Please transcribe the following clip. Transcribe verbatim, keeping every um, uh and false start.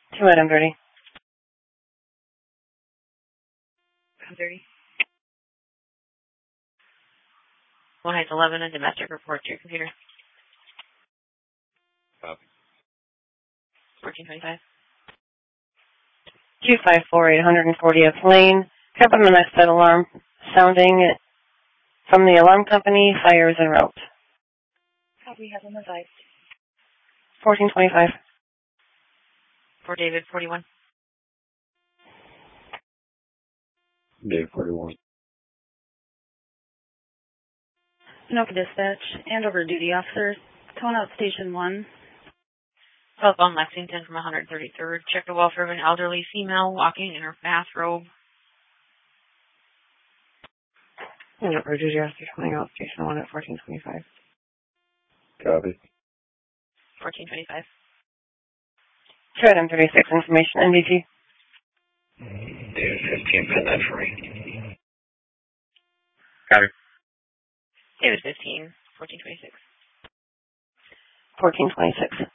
Two item thirty. Item thirty. One Heights eleven, a domestic report to your computer. Copy. fourteen twenty-five. two five four eight one fortieth Lane. Cover the next set alarm. Sounding from the alarm company. Fires en route. Copy. Have them advised. fourteen twenty-five. For David, forty-one. David, forty-one. Anoka Dispatch, Andover Duty Officer, calling out Station one. Southbound Lexington from one thirty-third. Check the welfare of an elderly female walking in her bathrobe. Andover Duty Officer calling out Station one at fourteen twenty-five. Copy. fourteen twenty-five. Two item thirty-six. Information N D T. David, fifteen, pin that for me. Copy. David, fifteen. fourteen twenty-six. fourteen twenty-six.